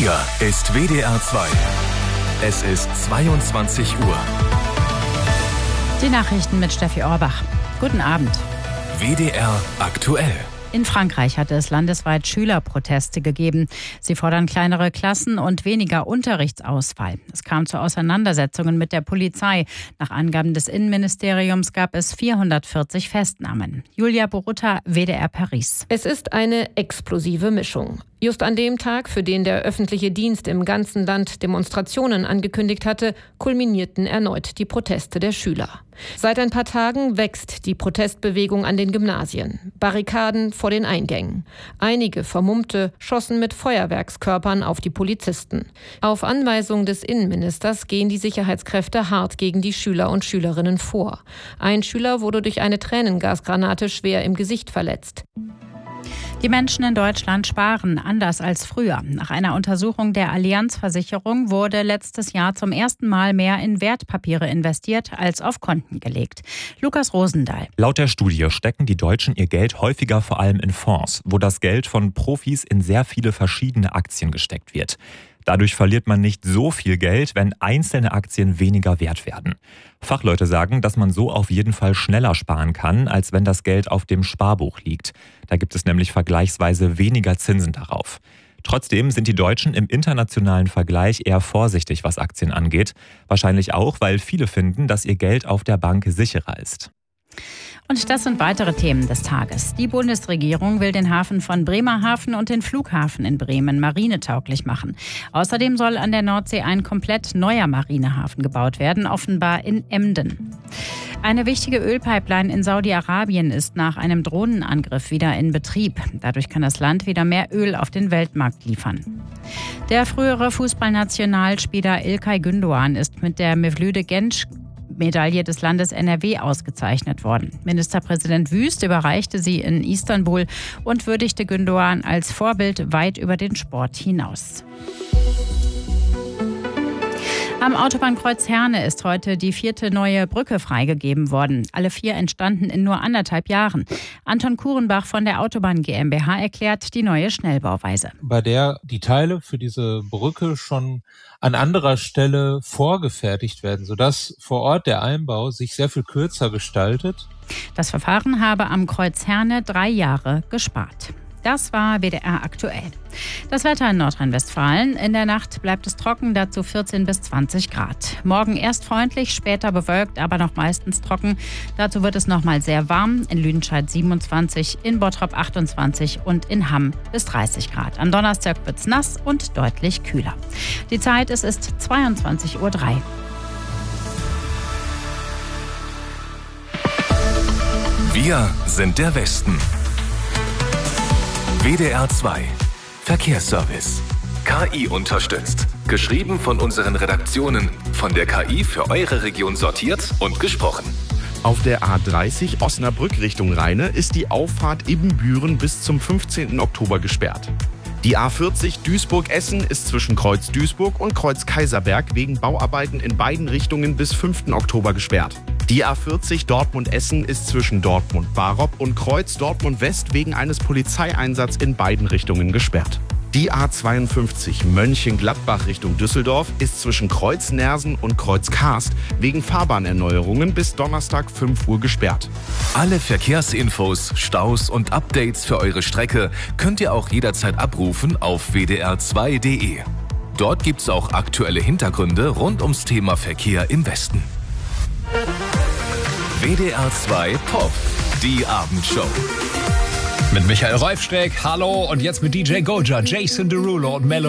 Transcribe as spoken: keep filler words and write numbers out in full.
Hier ist W D R zwei. Es ist zweiundzwanzig Uhr. Die Nachrichten mit Steffi Orbach. Guten Abend. W D R aktuell. In Frankreich hat es landesweit Schülerproteste gegeben. Sie fordern kleinere Klassen und weniger Unterrichtsausfall. Es kam zu Auseinandersetzungen mit der Polizei. Nach Angaben des Innenministeriums gab es vierhundertvierzig Festnahmen. Julia Borutta, W D R Paris. Es ist eine explosive Mischung. Just an dem Tag, für den der öffentliche Dienst im ganzen Land Demonstrationen angekündigt hatte, kulminierten erneut die Proteste der Schüler. Seit ein paar Tagen wächst die Protestbewegung an den Gymnasien. Barrikaden vor den Eingängen. Einige Vermummte schossen mit Feuerwerkskörpern auf die Polizisten. Auf Anweisung des Innenministers gehen die Sicherheitskräfte hart gegen die Schüler und Schülerinnen vor. Ein Schüler wurde durch eine Tränengasgranate schwer im Gesicht verletzt. Die Menschen in Deutschland sparen anders als früher. Nach einer Untersuchung der Allianz-Versicherung wurde letztes Jahr zum ersten Mal mehr in Wertpapiere investiert als auf Konten gelegt. Lukas Rosendahl. Laut der Studie stecken die Deutschen ihr Geld häufiger vor allem in Fonds, wo das Geld von Profis in sehr viele verschiedene Aktien gesteckt wird. Dadurch verliert man nicht so viel Geld, wenn einzelne Aktien weniger wert werden. Fachleute sagen, dass man so auf jeden Fall schneller sparen kann, als wenn das Geld auf dem Sparbuch liegt. Da gibt es nämlich vergleichsweise weniger Zinsen darauf. Trotzdem sind die Deutschen im internationalen Vergleich eher vorsichtig, was Aktien angeht. Wahrscheinlich auch, weil viele finden, dass ihr Geld auf der Bank sicherer ist. Und das sind weitere Themen des Tages. Die Bundesregierung will den Hafen von Bremerhaven und den Flughafen in Bremen marinetauglich machen. Außerdem soll an der Nordsee ein komplett neuer Marinehafen gebaut werden, offenbar in Emden. Eine wichtige Ölpipeline in Saudi-Arabien ist nach einem Drohnenangriff wieder in Betrieb. Dadurch kann das Land wieder mehr Öl auf den Weltmarkt liefern. Der frühere Fußballnationalspieler İlkay Gündoğan ist mit der Mevlüde Genç Medaille des Landes N R W ausgezeichnet worden. Ministerpräsident Wüst überreichte sie in Istanbul und würdigte Gündoğan als Vorbild weit über den Sport hinaus. Am Autobahnkreuz Herne ist heute die vierte neue Brücke freigegeben worden. Alle vier entstanden in nur anderthalb Jahren. Anton Kurenbach von der Autobahn GmbH erklärt die neue Schnellbauweise. Bei der die Teile für diese Brücke schon an anderer Stelle vorgefertigt werden, sodass vor Ort der Einbau sich sehr viel kürzer gestaltet. Das Verfahren habe am Kreuz Herne drei Jahre gespart. Das war W D R aktuell. Das Wetter in Nordrhein-Westfalen. In der Nacht bleibt es trocken, dazu vierzehn bis zwanzig Grad. Morgen erst freundlich, später bewölkt, aber noch meistens trocken. Dazu wird es nochmal sehr warm. In Lüdenscheid siebenundzwanzig, in Bottrop achtundzwanzig und in Hamm bis dreißig Grad. Am Donnerstag wird es nass und deutlich kühler. Die Zeit, es ist zweiundzwanzig Uhr drei. Wir sind der Westen. W D R zwei. Verkehrsservice. K I unterstützt. Geschrieben von unseren Redaktionen. Von der K I für eure Region sortiert und gesprochen. Auf der A dreißig Osnabrück Richtung Rheine ist die Auffahrt Ibbenbüren bis zum fünfzehnten Oktober gesperrt. Die A vierzig Duisburg-Essen ist zwischen Kreuz Duisburg und Kreuz Kaiserberg wegen Bauarbeiten in beiden Richtungen bis fünften Oktober gesperrt. Die A vierzig Dortmund-Essen ist zwischen Dortmund-Barop und Kreuz Dortmund-West wegen eines Polizeieinsatzes in beiden Richtungen gesperrt. Die A zweiundfünfzig Mönchengladbach Richtung Düsseldorf ist zwischen Kreuz Nersen und Kreuz Karst wegen Fahrbahnerneuerungen bis Donnerstag fünf Uhr gesperrt. Alle Verkehrsinfos, Staus und Updates für eure Strecke könnt ihr auch jederzeit abrufen auf w d r zwei punkt d e. Dort gibt's auch aktuelle Hintergründe rund ums Thema Verkehr im Westen. W D R zwei Pop, die Abendshow. Mit Michael Reufsteck, hallo, und jetzt mit D J Goja, Jason Derulo und Melo.